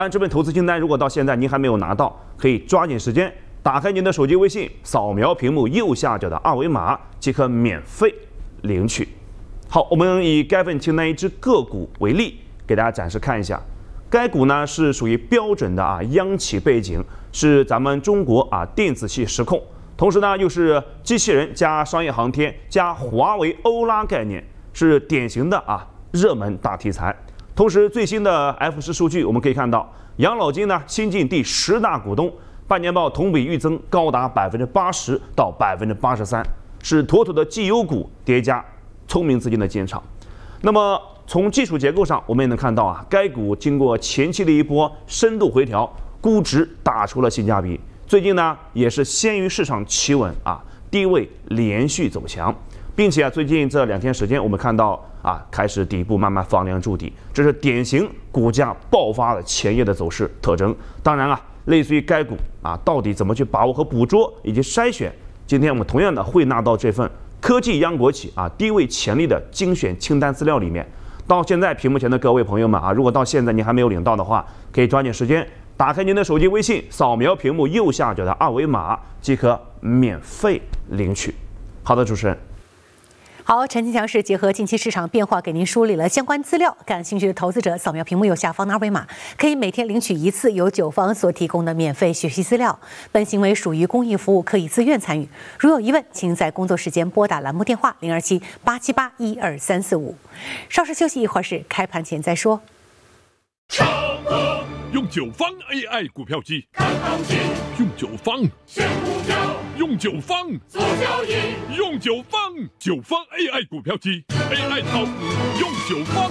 按这份投资清单，如果到现在您还没有拿到，可以抓紧时间打开您的手机微信，扫描屏幕右下角的二维码即可免费领取。好，我们以该份清单一只个股为例，给大家展示看一下。该股呢是属于标准的央企背景，是咱们中国电子系实控，同时呢又是机器人加商业航天加华为欧拉概念，是典型的热门大题材。同时最新的 F10数据我们可以看到，养老金呢新晋第10大股东，半年报同比预增高达80%到83%，是妥妥的绩优股叠加聪明资金的进场。那么从技术结构上，我们也能看到该股经过前期的一波深度回调，估值打出了性价比。最近呢，也是先于市场企稳低位连续走强，并且最近这2天时间，我们看到开始底部慢慢放量筑底，这是典型股价爆发的前夜的走势特征。当然类似于该股到底怎么去把握和捕捉以及筛选，今天我们同样的会拿到这份科技央国企低位潜力的精选清单资料里面。到现在屏幕前的各位朋友们如果到现在您还没有领到的话，可以抓紧时间打开您的手机微信，扫描屏幕右下角的二维码即可免费领取。好的，主持人。 好，陈金强是结合近期市场变化给您梳理了相关资料，感兴趣的投资者扫描屏幕右下方的二维码，可以每天领取1次由9方所提供的免费学习资料。本行为属于公益服务，可以自愿参与。如有疑问，请在工作时间拨打栏目电话027-878-12345。稍事休息一会儿，是开盘前再说。 用9方 AI 股票机看行情，用9方选股票，用9方做交易，用9方AI 股票机 AI 炒股用9方。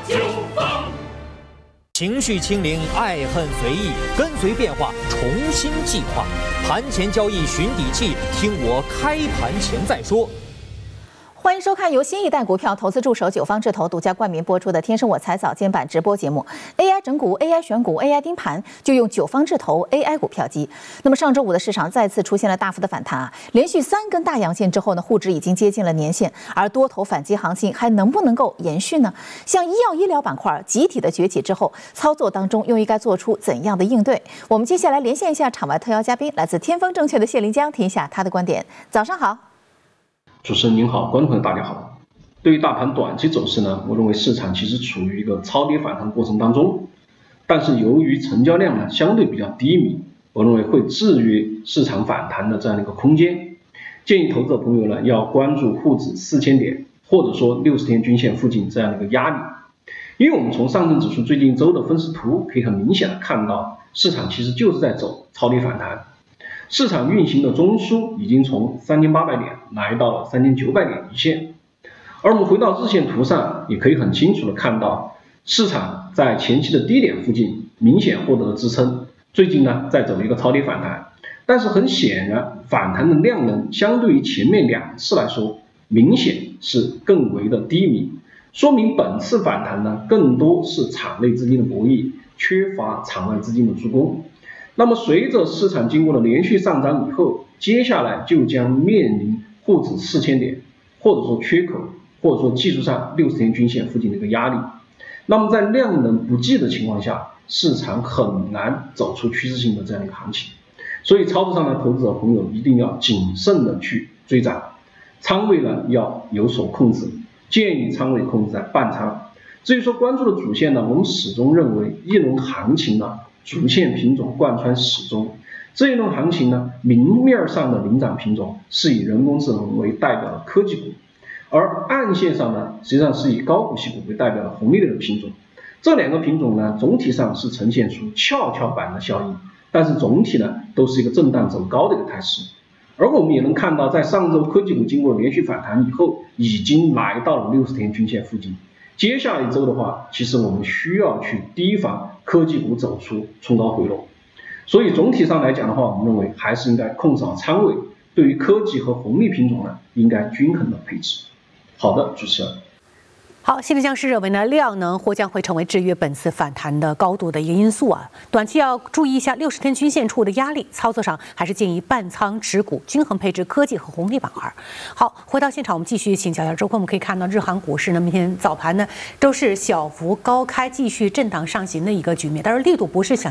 情绪清零，爱恨随意，跟随变化，重新计划。盘前交易寻底气，听我开盘前再说。 欢迎收看由新一代股票投资助手9方智投独家冠名播出的《天生我材早间版》直播节目。AI 整股、AI 选股、AI 盯盘，就用9方智投 AI 股票机。那么上周五的市场再次出现了大幅的反弹连续3根大阳线之后呢，沪指已经接近了年线，而多头反击行情还能不能够延续呢？像医药医疗板块集体的崛起之后，操作当中又应该做出怎样的应对？我们接下来连线一下场外特邀嘉宾，来自天风证券的谢林江，听一下他的观点。早上好。 主持人您好，观众朋友大家好。对于大盘短期走势呢，我认为市场其实处于一个超跌反弹过程当中，但是由于成交量呢相对比较低迷，我认为会制约市场反弹的这样的一个空间。建议投资者朋友呢要关注沪指4000点，或者说60天均线附近这样的一个压力。因为我们从上证指数最近一周的分时图可以很明显的看到，市场其实就是在走超跌反弹。市场运行的中枢已经从3800点来到了3900点一线，而我们回到日线图上也可以很清楚的看到，市场在前期的低点附近明显获得了支撑，最近呢在走一个超跌反弹，但是很显然反弹的量能相对于前面2次来说明显是更为的低迷，说明本次反弹呢更多是场内资金的博弈，缺乏场外资金的助攻。那么随着市场经过了连续上涨以后，接下来就将面临沪指4000点，或者说缺口，或者说技术上60天均线附近的一个压力。那么在量能不济的情况下，市场很难走出趋势性的这样一个行情。所以操作上的投资者朋友一定要谨慎的去追涨，仓位呢要有所控制，建议仓位控制在半仓。至于说关注的主线呢，我们始终认为一轮行情呢主线品种贯穿始终，这一轮行情呢，明面上的领涨品种是以人工智能为代表的科技股，而暗线上呢，实际上是以高股息股为代表的红利类的品种。这2个品种呢，总体上是呈现出跷跷板的效应，但是总体呢，都是一个震荡走高的一个态势。而我们也能看到，在上周科技股经过连续反弹以后，已经来到了60天均线附近。接下来一周的话，其实我们需要去提防科技股走出冲高回落，所以总体上来讲的话，我们认为还是应该控制好仓位，对于科技和红利品种呢，应该均衡的配置。好的，主持人。 好，心理将士认为呢，量能或将会成为制约本次反弹的高度的一个因素啊。短期要注意一下60天均线处的压力，操作上还是建议半仓持股，均衡配置科技和红利板块。好，回到现场，我们继续请教一下周坤。我们可以看到，日韩股市呢，明天早盘呢都是小幅高开，继续震荡上行的一个局面，但是力度不是想